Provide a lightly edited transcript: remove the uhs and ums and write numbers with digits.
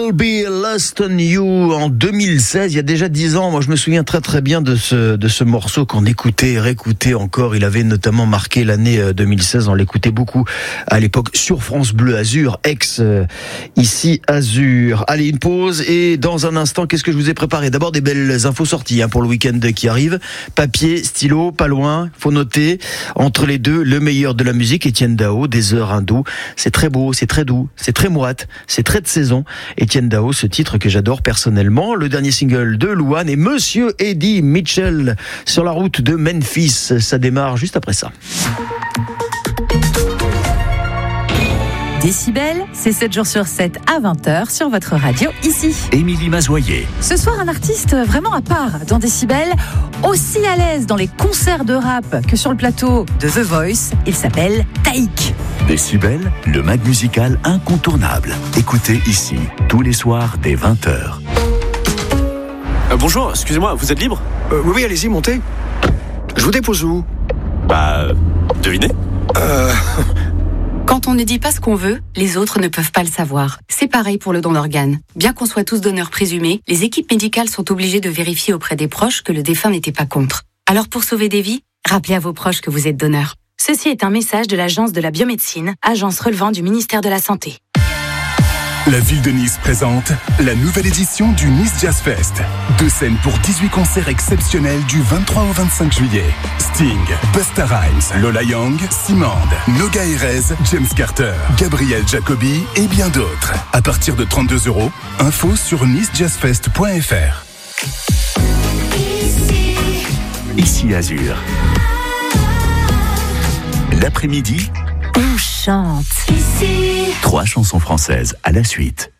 I'll Be Lost on You en 2016, il y a déjà 10 ans. Moi, je me souviens très très bien de ce morceau qu'on écoutait et réécoutait encore. Il avait notamment marqué l'année 2016. On l'écoutait beaucoup à l'époque sur France Bleu Azur, ici Azur. Allez, une pause et dans un instant, qu'est-ce que je vous ai préparé? D'abord des belles infos sorties pour le week-end qui arrive. Papier, stylo, pas loin, faut noter. Entre les deux, le meilleur de la musique, Étienne Dao, des heures hindoues. C'est très beau, c'est très doux, c'est très moite, c'est très de saison. Étienne Dao, ce titre que j'adore personnellement, le dernier single de Louane et Monsieur Eddie Mitchell sur la route de Memphis. Ça démarre juste après ça. Décibel, c'est 7 jours sur 7 à 20h sur votre radio ici. Émilie Mazoyer. Ce soir, un artiste vraiment à part dans Décibel, aussi à l'aise dans les concerts de rap que sur le plateau de The Voice. Il s'appelle Taïk. Décibel, le mag musical incontournable. Écoutez ici, tous les soirs dès 20h. Bonjour, excusez-moi, vous êtes libre ? Oui, allez-y, montez. Je vous dépose où ? Devinez ? Quand on ne dit pas ce qu'on veut, les autres ne peuvent pas le savoir. C'est pareil pour le don d'organes. Bien qu'on soit tous donneurs présumés, les équipes médicales sont obligées de vérifier auprès des proches que le défunt n'était pas contre. Alors pour sauver des vies, rappelez à vos proches que vous êtes donneur. Ceci est un message de l'Agence de la biomédecine, agence relevant du ministère de la Santé. La ville de Nice présente la nouvelle édition du Nice Jazz Fest. 2 scènes pour 18 concerts exceptionnels du 23 au 25 juillet. Sting, Busta Rhymes, Lola Young, Simande, Noga Erez, James Carter, Gabriel Jacobi et bien d'autres. À partir de 32 €, info sur nicejazzfest.fr. Ici Azur. L'après-midi, On chante. 3 chansons françaises à la suite.